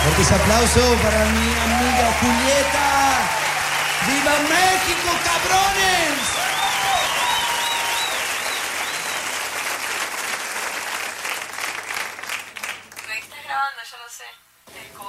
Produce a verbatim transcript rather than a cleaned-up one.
Fuertes aplausos para mi amiga Julieta. ¡Viva México, cabrones! Me estás grabando, yo lo sé. El